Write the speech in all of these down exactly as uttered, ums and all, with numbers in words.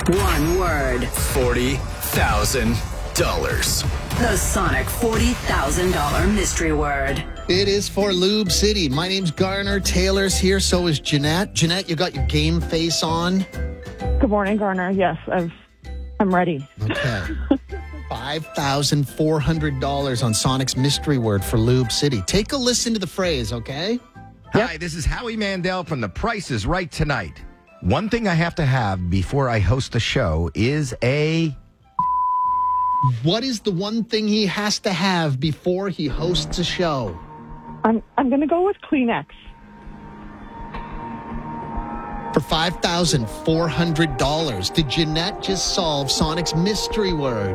One word. forty thousand dollars. The Sonic forty thousand dollars mystery word. It is for Lube City. My name's Garner. Taylor's here. So is Jeanette. Jeanette, you got your game face on? Good morning, Garner. Yes, I've, I'm ready. Okay. five thousand four hundred dollars on Sonic's mystery word for Lube City. Take a listen to the phrase, okay? Hi, this is Howie Mandel from The Price is Right tonight. One thing I have to have before I host the show is a... What is the one thing he has to have before he hosts a show? I'm I'm going to go with Kleenex. For five thousand four hundred dollars, did Jeanette just solve Sonic's mystery word?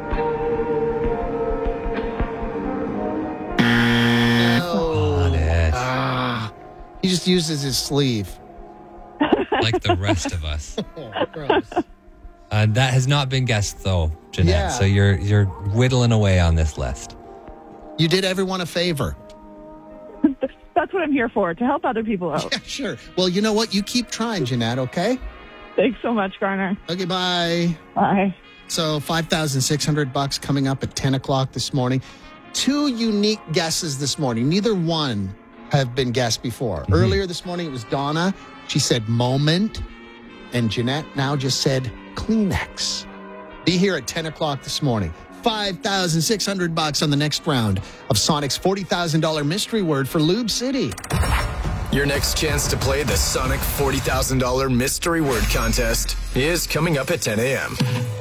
No. Ah, he just uses his sleeve. Like the rest of us. Oh, gross. Uh, that has not been guessed, though, Jeanette. Yeah. So you're you're whittling away on this list. You did everyone a favor. That's what I'm here for, to help other people out. Yeah, sure. Well, you know what? You keep trying, Jeanette, okay? Thanks so much, Garner. Okay, bye. Bye. So five thousand six hundred bucks coming up at ten o'clock this morning. Two unique guesses this morning. Neither one have been guessed before. Mm-hmm. Earlier this morning, it was Donna. She said moment. And Jeanette now just said Kleenex. Be here at ten o'clock this morning. five thousand six hundred bucks on the next round of Sonic's forty thousand dollars mystery word for Lube City. Your next chance to play the Sonic forty thousand dollars mystery word contest is coming up at ten a.m.